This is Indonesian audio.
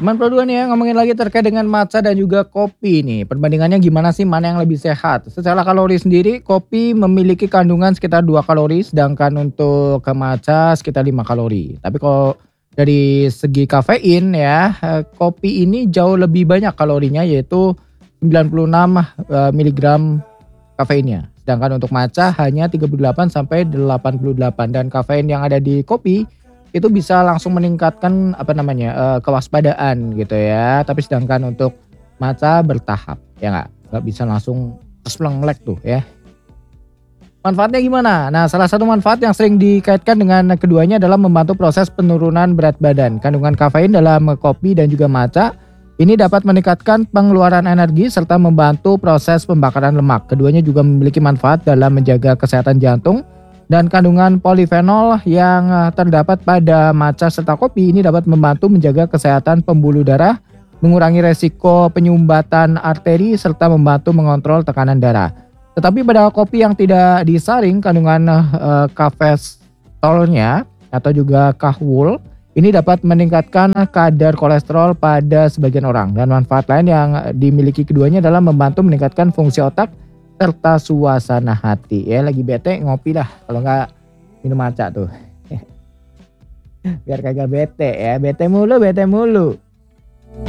Teman Pro 2 nih ya, ngomongin lagi terkait dengan matcha dan juga kopi nih. Perbandingannya gimana sih, mana yang lebih sehat? Secara kalori sendiri, kopi memiliki kandungan sekitar 2 kalori, sedangkan untuk ke matcha sekitar 5 kalori. Tapi kalau dari segi kafein ya, kopi ini jauh lebih banyak kalorinya yaitu 96 miligram kafeinnya. Sedangkan untuk matcha hanya 38 sampai 88 dan kafein yang ada di kopi itu bisa langsung meningkatkan kewaspadaan gitu ya. Tapi sedangkan untuk matcha bertahap ya nggak bisa langsung melek tuh ya. Manfaatnya gimana? Nah, salah satu manfaat yang sering dikaitkan dengan keduanya adalah membantu proses penurunan berat badan. Kandungan kafein dalam kopi dan juga matcha ini dapat meningkatkan pengeluaran energi serta membantu proses pembakaran lemak. Keduanya juga memiliki manfaat dalam menjaga kesehatan jantung dan kandungan polifenol yang terdapat pada matcha serta kopi ini dapat membantu menjaga kesehatan pembuluh darah, mengurangi resiko penyumbatan arteri serta membantu mengontrol tekanan darah. Tetapi pada kopi yang tidak disaring kandungan kafeolnya atau juga kahwul ini dapat meningkatkan kadar kolesterol pada sebagian orang dan manfaat lain yang dimiliki keduanya adalah membantu meningkatkan fungsi otak serta suasana hati. Ya lagi bete ngopi lah, kalau enggak minum matcha tuh. Biar kagak bete ya, bete mulu.